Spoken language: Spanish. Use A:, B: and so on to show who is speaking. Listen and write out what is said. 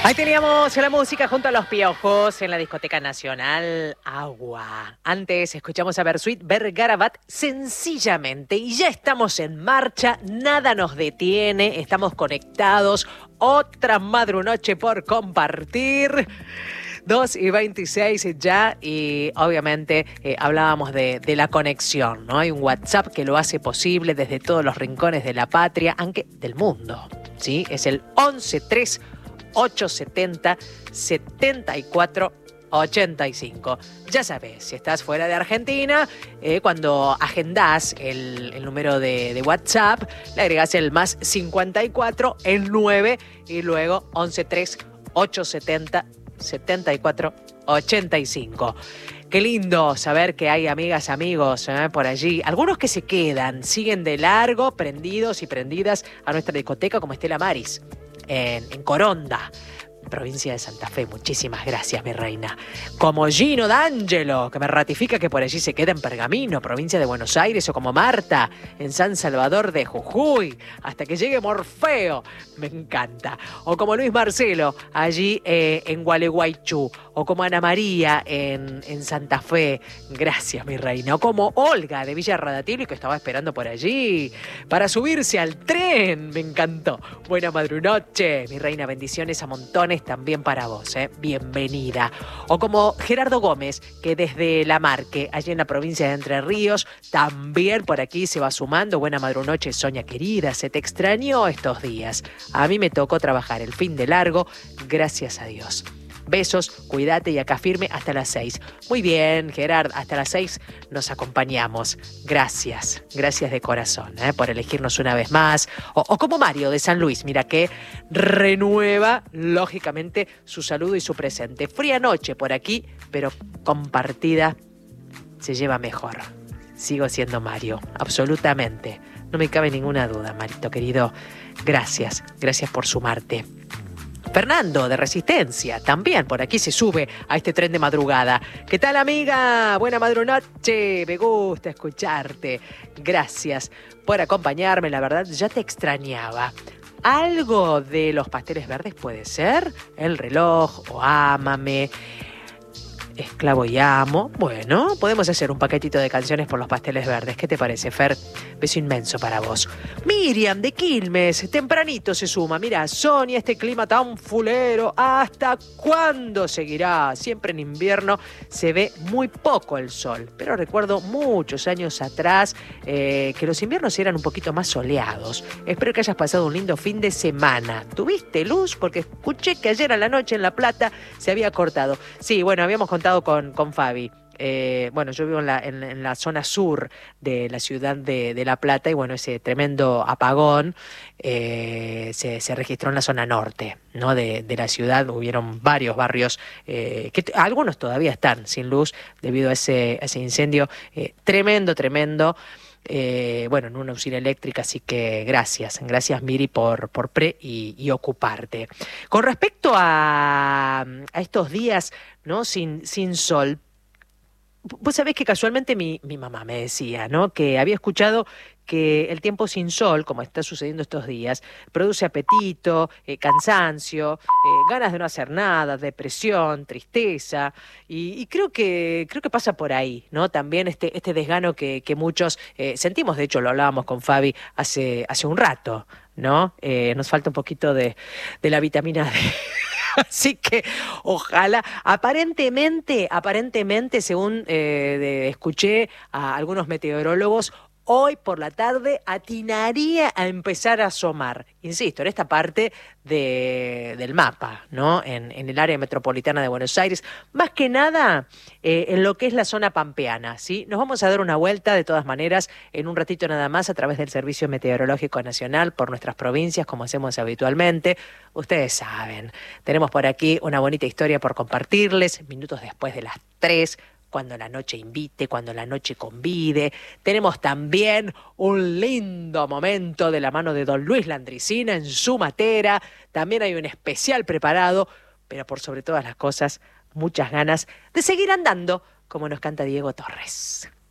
A: Ahí teníamos la música junto a Los Piojos en la Discoteca Nacional Agua. Antes escuchamos a Bersuit Vergarabat sencillamente y ya estamos en marcha, nada nos detiene, estamos conectados, otra madrunoche por compartir. 2:26 ya y obviamente hablábamos de la conexión, ¿no? Hay un WhatsApp que lo hace posible desde todos los rincones de la patria, aunque del mundo, ¿sí? Es el 1138707485. Ya sabes, si estás fuera de Argentina, cuando agendás el número de WhatsApp, le agregás el más 54, el 9 y luego 1138707485. Qué lindo saber que hay amigas, amigos por allí. Algunos que se quedan, siguen de largo, prendidos y prendidas a nuestra discoteca, como Estela Maris, en Coronda, provincia de Santa Fe. Muchísimas gracias, mi reina. Como Gino D'Angelo, que me ratifica que por allí se queda en Pergamino, provincia de Buenos Aires, o como Marta, en San Salvador de Jujuy, hasta que llegue Morfeo. Me encanta. O como Luis Marcelo, allí en Gualeguaychú. O como Ana María en Santa Fe. Gracias, mi reina. O como Olga de Villa Radatili, que estaba esperando por allí para subirse al tren. Me encantó. Buena madrunoche, mi reina. Bendiciones a montones también para vos. Bienvenida. O como Gerardo Gómez, que desde La Marque, allí en la provincia de Entre Ríos, también por aquí se va sumando. Buena madrunoche, Sonia querida. Se te extrañó estos días. A mí me tocó trabajar el fin de largo. Gracias a Dios. Besos, cuídate y acá firme hasta las 6. Muy bien, Gerard, hasta las 6 nos acompañamos. Gracias, gracias de corazón por elegirnos una vez más. O como Mario de San Luis, mira que renueva, lógicamente, su saludo y su presente. Fría noche por aquí, pero compartida se lleva mejor. Sigo siendo Mario, absolutamente. No me cabe ninguna duda, Marito querido. Gracias, gracias por sumarte. Fernando, de Resistencia, también por aquí se sube a este tren de madrugada. ¿Qué tal, amiga? Buena madrunoche, me gusta escucharte. Gracias por acompañarme, la verdad ya te extrañaba. ¿Algo de Los Pasteles Verdes puede ser? El reloj o Ámame, Esclavo y Amo. Bueno, podemos hacer un paquetito de canciones por Los Pasteles Verdes. ¿Qué te parece, Fer? Beso inmenso para vos. Miriam de Quilmes, tempranito se suma. Mira, Sonia, este clima tan fulero, ¿hasta cuándo seguirá? Siempre en invierno se ve muy poco el sol. Pero recuerdo muchos años atrás que los inviernos eran un poquito más soleados. Espero que hayas pasado un lindo fin de semana. ¿Tuviste luz? Porque escuché que ayer a la noche en La Plata se había cortado. Sí, bueno, habíamos contado con Fabi. Bueno, yo vivo en la zona sur de la ciudad de La Plata y bueno, ese tremendo apagón se registró en la zona norte, ¿no? de la ciudad. Hubieron varios barrios que algunos todavía están sin luz debido a ese incendio tremendo. Bueno, en una usina eléctrica, así que gracias Miri por y ocuparte. Con respecto a estos días, ¿no? sin sol, vos sabés que casualmente mi mamá me decía, ¿no? Que había escuchado que el tiempo sin sol, como está sucediendo estos días, produce apetito, cansancio, ganas de no hacer nada, depresión, tristeza, y creo que pasa por ahí, ¿no? También este desgano que muchos sentimos. De hecho lo hablábamos con Fabi hace un rato, ¿no? Nos falta un poquito de la vitamina D. Así que ojalá, aparentemente, según escuché a algunos meteorólogos, hoy por la tarde atinaría a empezar a asomar, insisto, en esta parte del mapa, ¿no? En el área metropolitana de Buenos Aires, más que nada en lo que es la zona pampeana, ¿sí? Nos vamos a dar una vuelta de todas maneras en un ratito nada más a través del Servicio Meteorológico Nacional por nuestras provincias, como hacemos habitualmente. Ustedes saben, tenemos por aquí una bonita historia por compartirles, minutos después de las 3, cuando la noche invite, cuando la noche convide. Tenemos también un lindo momento de la mano de don Luis Landricina en su matera. También hay un especial preparado, pero por sobre todas las cosas, muchas ganas de seguir andando, como nos canta Diego Torres.